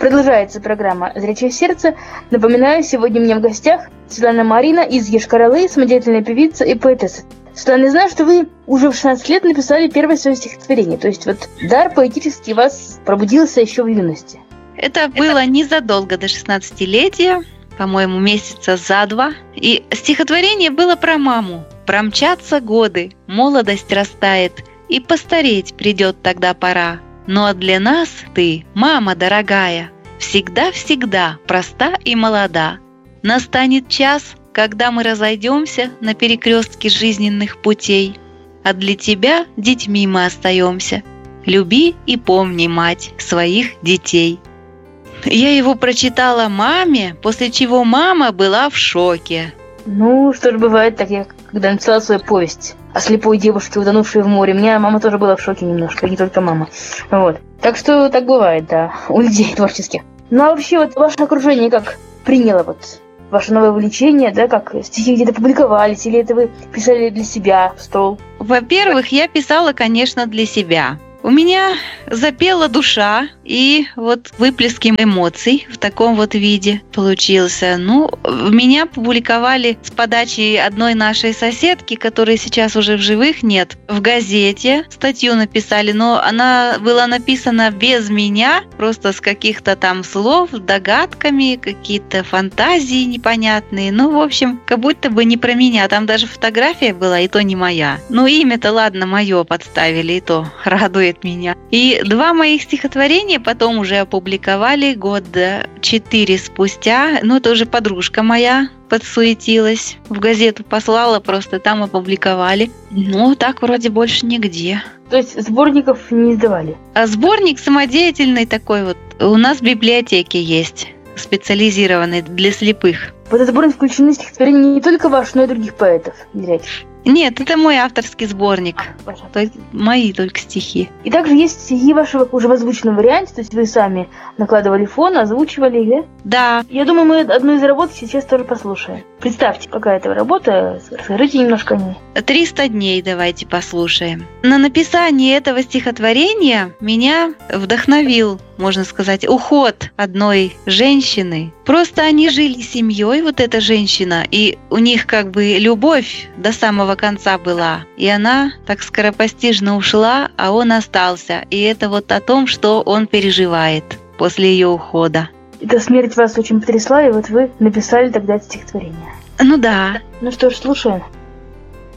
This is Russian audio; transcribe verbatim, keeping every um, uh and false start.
Продолжается программа «Зрячее сердце». Напоминаю, сегодня у меня в гостях Светлана Марина из Йошкар-Олы, самодеятельная певица и поэтесса. Светлана, я знаю, что вы уже в шестнадцать лет написали первое свое стихотворение. То есть вот дар поэтический у вас пробудился еще в юности. Это было незадолго до шестнадцатилетия, по-моему, месяца за два. И стихотворение было про маму. Промчатся годы, молодость растает, и постареть придет тогда пора. Но для нас ты, мама дорогая, всегда-всегда проста и молода. Настанет час, когда мы разойдемся на перекрестке жизненных путей, а для тебя детьми мы остаемся. Люби и помни, мать, своих детей. Я его прочитала маме, после чего мама была в шоке. Ну, что ж, бывает так, я когда написала свою повесть о слепой девушке, утонувшей в море, у меня мама тоже была в шоке немножко, и не только мама. Вот. Так что так бывает, да, у людей творческих. Ну, а вообще, вот ваше окружение как приняло вот ваше новое увлечение, да, как стихи где-то публиковались, или это вы писали для себя в стол? Во-первых, я писала, конечно, для себя. У меня запела душа, и вот выплески эмоций в таком вот виде получился. Ну, меня публиковали с подачи одной нашей соседки, которой сейчас уже в живых нет. В газете статью написали, но она была написана без меня, просто с каких-то там слов, догадками, какие-то фантазии непонятные. Ну, в общем, как будто бы не про меня. Там даже фотография была, и то не моя. Ну, имя-то, ладно, мое подставили, и то радует меня. И два моих стихотворения потом уже опубликовали года четыре спустя. Ну, это уже подружка моя подсуетилась. В газету послала, просто там опубликовали. Ну, так вроде больше нигде. То есть сборников не издавали? А сборник самодеятельный такой вот у нас в библиотеке есть, специализированный для слепых. В этот сборник включены стихотворения не только ваши, но и других поэтов незрячих? Нет, это мой авторский сборник. А, то есть мои только стихи. И также есть стихи вашего уже в озвученном варианте, то есть вы сами накладывали фон, озвучивали их, да? Да. Я думаю, мы одну из работ сейчас тоже послушаем. Представьте, какая это работа, расскажите немножко о ней. триста дней давайте послушаем. На написание этого стихотворения меня вдохновил, можно сказать, уход одной женщины. Просто они жили семьей, вот эта женщина, и у них как бы любовь до самого конца была. И она так скоропостижно ушла, а он остался. И это вот о том, что он переживает после ее ухода. Эта смерть вас очень потрясла, и вот вы написали тогда это стихотворение. Ну да. Ну что ж, слушаем.